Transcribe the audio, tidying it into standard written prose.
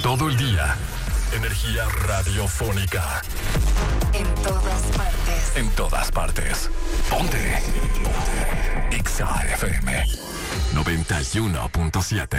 Todo el día. Energía radiofónica. En todas partes. En todas partes. Ponte. Ponte. Exa FM 91.7.